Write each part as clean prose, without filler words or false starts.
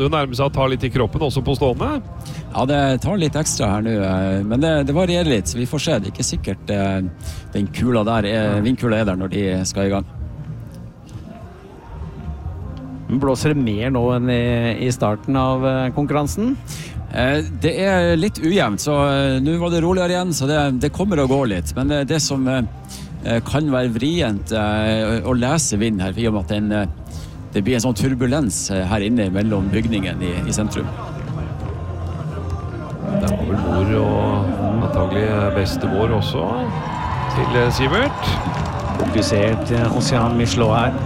det jo nærme seg å ta litt i kroppen også på stående. Ja, det tar litt ekstra her nå, men det varierer litt, så vi får se. Det er ikke sikkert den kula der, vindkula der når de skal i gang. Blåser det mer nå enn i starten av konkurransen? Det er litt ujevnt, så nå var det roligere igjen, så det kommer å gå litt. Men det som kan være vrient å lese vind her, i og med at det blir en sånn turbulens her inne mellom bygningen i sentrum. Det var vel mor og antagelig bestemor også til Sivert. Fokusert Ocean Michelot her.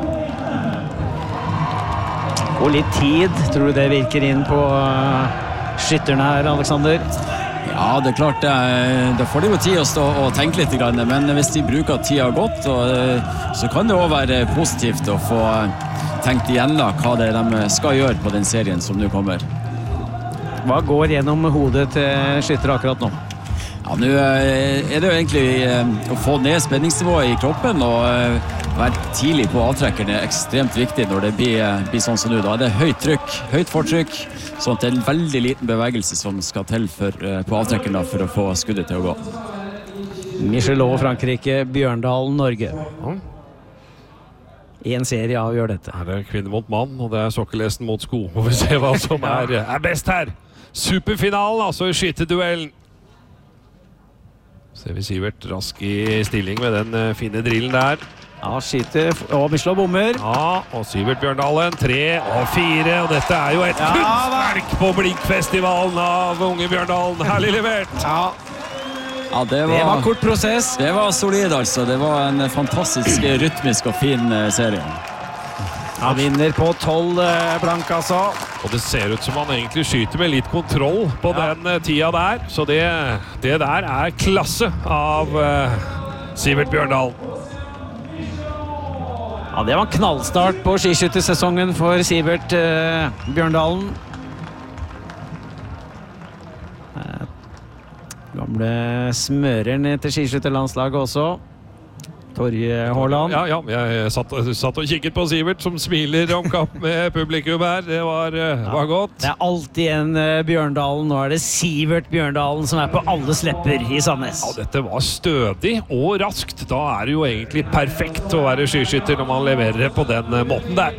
Og litt tid, tror du det virker inn på skytterne her, Alexander? Ja, det er klart, da får de jo tid å stå og tenke litt, men hvis de bruker tida godt, så kan det også være positivt å få tenkt igjen da, hva det er de skal gjøre på den serien som nå kommer. Hva går gjennom hodet til skyttere akkurat nå? Ja, nå er det jo egentlig å få ned spenningsnivået i kroppen og være tidlig på avtrekkerne er ekstremt viktig når det blir sånn som nå. Da er det høyt trykk, høyt fortrykk, sånn at det er en veldig liten bevegelse som skal til på avtrekkerne for å få skuddet til å gå. Michelot, Frankrike, Bjørndalen, Norge. En serie avgjør dette. Her er kvinne mot mann, og det er sokkelesten mot sko. Må vi se hva som er best her. Superfinalen, altså i skytterduellen. Ser vi Sivert rask i stilling med den fine drillen der. Ja, skyter, og Michelot bommer. Ja, og Sivert Bjørndalen, 3 og 4, og dette er jo et kunstverk på Blinkfestivalen av unge Bjørndalen. Herlig levert! Ja, det var kort prosess. Det var solid, altså. Det var en fantastisk rytmisk og fin serie. Han vinner på 12 blank, altså. Og det ser ut som han egentlig skyter med litt kontroll på den tida der. Så det der er klasse av Sivert Bjørndalen. Ja, det var en knallstart på skiskyttersesongen for Sivert Bjørndalen. Gamle smøreren til skiskytterlandslaget også. Torje Håland. Ja, jeg satt og kikket på Sivert som smiler om kamp med publikum her. Det var godt. Det er alltid en Bjørndalen. Nå er det Sivert Bjørndalen som er på alles lepper i Sandnes. Ja, dette var stødig og raskt. Da er det jo egentlig perfekt å være skiskytter når man leverer på den måten der.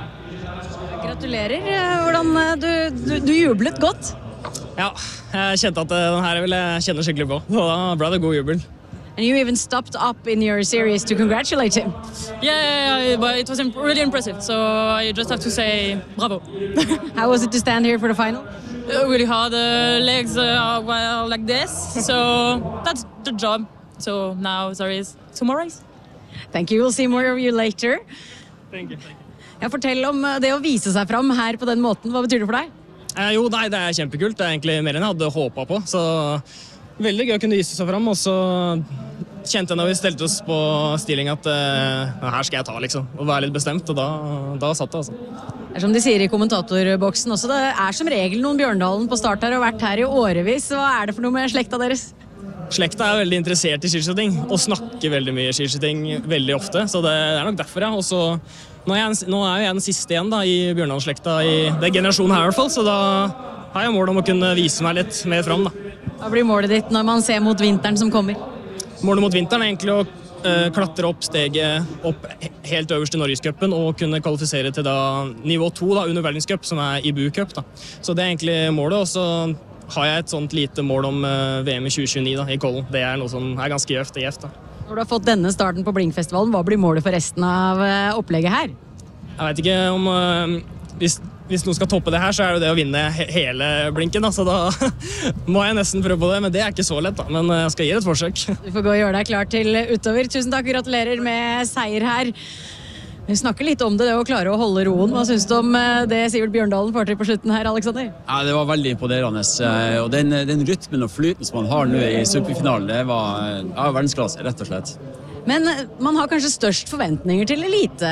Gratulerer. Hvordan du jublet godt. Ja, jeg kjente at den her ville jeg kjenne skikkelig på. Så da ble det god jubel. And you even stopped up in your series to congratulate him. Yeah, but it was really impressive. So I just have to say bravo. How was it to stand here for the final? Really hard. Legs were like this. So that's the job. So now there is 2 more races. Thank you. We'll see more of you later. Thank you. Ja, fortell om det å vise seg fram her på den måten. Hva betyr det for deg? Jo, nei, det er kjempekult. Det er egentlig mer enn jeg hadde håpet på. Så veldig gøy å kunne vise seg fram, og så kjente jeg når vi stelte oss på stilling at her skal jeg ta, liksom, og være litt bestemt, og da satt det, altså. Det er som de sier i kommentatorboksen også, det er som regel noen Bjørndalen på start her og vært her i årevis. Hva er det for noe med slekta deres? Slekta er veldig interessert i skiskyting, og snakker veldig mye skiskyting veldig ofte, så det er nok derfor, ja. Og så, nå er jo jeg den siste igjen da, i Bjørndalen-slekta, i den generasjonen her i hvert fall, så da har jeg mål om å kunne vise meg litt mer fram, da. Hva blir målet ditt når man ser mot vinteren som kommer? Målet mot vinteren er egentlig å klatre opp steget opp helt øverst i Norgescupen og kunne kvalifisere til da nivå 2 da, under verdenscup, som er IBU Cup. Da. Så det er egentlig målet, og så har jeg et sånt lite mål om VM i 2029 da, i Kollen. Det er noe som er ganske gjøft. Da. Når du har fått denne starten på Blinkfestivalen, hva blir målet for resten av opplegget her? Jeg vet ikke om... Hvis noen skal toppe det her, så er det å vinne hele blinken, da. Så da må jeg nesten prøve på det, men det er ikke så lett, da. Men jeg skal gi det et forsøk. Du får gå og gjøre deg klar til utover. Tusen takk, gratulerer med seier her. Vi snakker litt om det å klare å holde roen. Hva synes du om det Sivert Bjørndalen får til på slutten her, Alexander? Ja, det var veldig imponerende, og den rytmen og flyten som man har nå i superfinalen, det var verdensklasse, rett og slett. Men man har kanskje størst forventninger til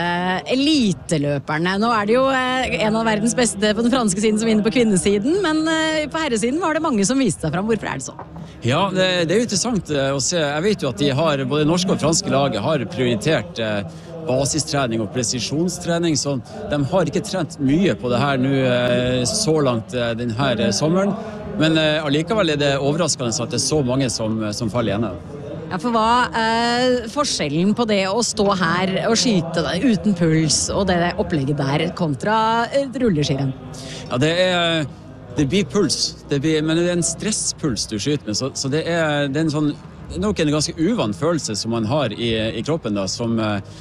eliteløperne. Nå er det jo en av verdens beste på den franske siden som vinner på kvinnesiden, men på herresiden var det mange som viste seg fram. Hvorfor er det sånn? Ja, det er jo interessant å se. Jeg vet jo at både norske og franske laget har prioritert basistrening og presisjonstrening, så de har ikke trent mye på det her nå så langt denne sommeren. Men allikevel det overraskende at det så mange som faller igjennom. Ja, for hva forskjellen på det å stå her og skyte uten puls og det opplegget der kontra rulleskirenn? Ja, det blir puls, men det en stresspuls du skyter med, så det nok en ganske uvant følelse som man har i kroppen da, som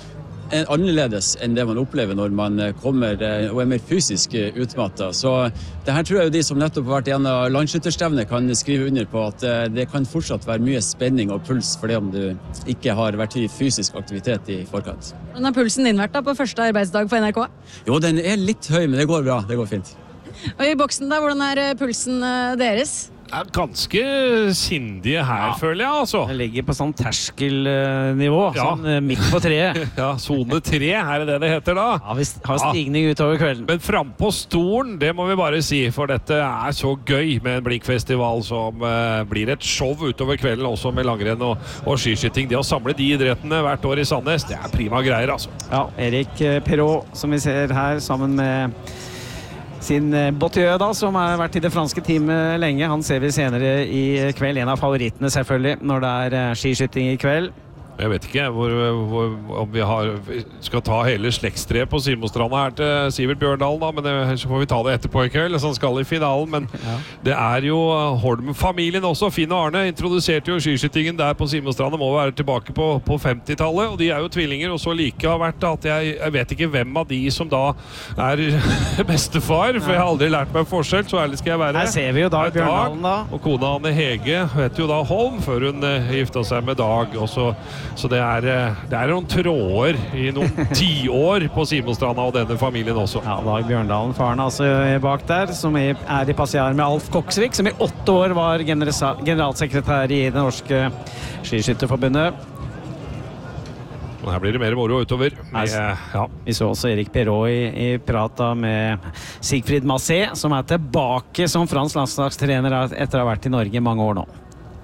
annerledes enn det man opplever når man kommer og mer fysisk utmattet. Så det her tror jeg de som nettopp har vært igjen av landskytterstevne kan skrive under på at det kan fortsatt være mye spenning og puls for det om du ikke har vært i fysisk aktivitet i forkant. Hvordan har pulsen din vært da på første arbeidsdag på NRK? Jo, den litt høy, men det går bra, det går fint. Og i boksen da, hvordan pulsen deres? Ganske sindige her, føler jeg, altså. Det ligger på sånn terskelnivå, sånn midt på treet. Ja, zone 3, det heter da. Ja, vi har stigning utover kvelden. Men frem på stolen, det må vi bare si, for dette så gøy med en blinkfestival som blir et show utover kvelden, også med langrenn og skiskyting. Det å samle de idrettene hvert år i Sandnes, det prima greier, altså. Ja, Erik Perrault, som vi ser her, sammen med sin Bottieu da, som har vært i det franske teamet lenge. Han ser vi senere i kveld. En av favorittene selvfølgelig, når det skiskyting i kveld. Jeg vet ikke om vi skal ta hele slektstreet på Simonstranda her til Sivert Bjørndalen, da, men så får vi ta det etterpå i kveld, så han skal i finalen. Men det jo Holm-familien også. Finn og Arne introduserte jo skiskytingen der på Simonstranda, må være tilbake på 50-tallet, og de jo tvillinger, og så like har vært at jeg vet ikke hvem av de som da bestefar, for jeg har aldri lært meg forskjell, så ærlig skal jeg være. Her ser vi jo Dag Bjørndalen da. Og kona Anne Hege vet jo da Holm, før hun gifta seg med Dag, og så det noen tråder i noen 10 år på Simonstranda og denne familien også. Ja, Dag Bjørndalen, faren altså bak der, som i passiar med Alf Koksvik, som i 8 år var generalsekretær i det norske skiskytterforbundet. Og her blir det mer moro utover. Vi så også Erik Perrault i prata med Sigfrid Massé, som tilbake som fransk landslagstrener etter å ha vært i Norge i mange år nå.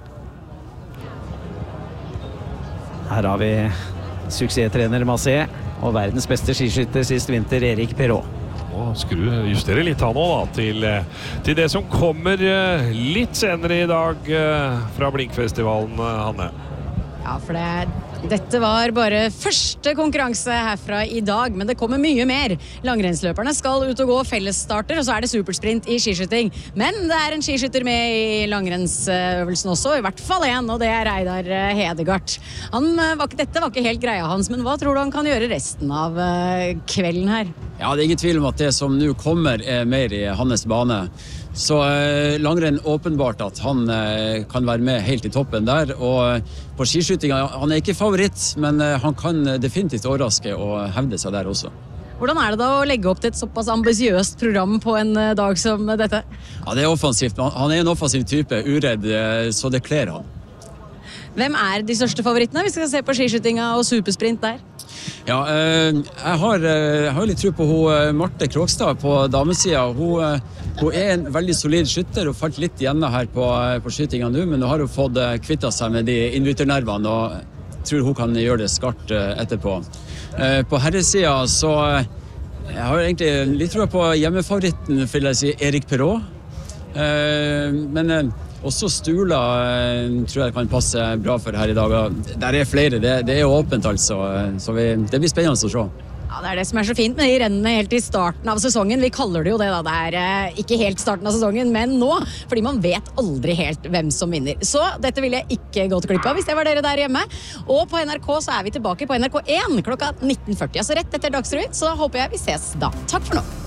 Her har vi suksesstrener Massé og verdens beste skiskytter sist vinter, Erik Perrault. Justere litt han nå da, til det som kommer litt senere i dag fra Blinkfestivalen, Hanne. Ja, for dette var bare første konkurranse herfra i dag, men det kommer mye mer. Langrennsløperne skal ut og gå fellesstarter, og så det supersprint i skiskyting. Men det en skiskytter med i langrennsøvelsen også, i hvert fall en, og det Reidar Hedegaard. Dette var ikke helt greia hans, men hva tror du han kan gjøre resten av kvelden her? Ja, det ingen tvil om at det som nå kommer mer i hans bane. Så langrenn åpenbart at han kan være med helt i toppen der, og på skiskytinga, han ikke favoritt, men han kan definitivt overraske og hevde seg der også. Hvordan det da å legge opp til et såpass ambisiøst program på en dag som dette? Ja, det offensivt. Han en offensiv type, uredd, så det kler han. Hvem de største favorittene? Vi skal se på skiskytinga og supersprint der. Ja, jeg har litt tro på Marte Krogstad på damesida. Hun en veldig solid skytter og falt litt igjen her på skytinga nå, men nå har hun fått kvittet seg med de innbytternervene og tror hun kan gjøre det skarpt etterpå. På herresida så jeg har egentlig litt tro på hjemmefavoritten, vil jeg si, Erik Perrault. Men også Stula tror jeg kan passe bra for her i dag. Der flere, det åpent altså, så det blir spennende å se. Ja, det det som så fint med de rennene helt i starten av sesongen. Vi kaller det jo det da, det ikke helt starten av sesongen, men nå, fordi man vet aldri helt hvem som vinner. Så dette vil jeg ikke gå til klipp av hvis det var dere der hjemme. Og på NRK så vi tilbake på NRK1 klokka 19:40, altså rett etter Dagsrevyen, så håper jeg vi ses da. Takk for nå.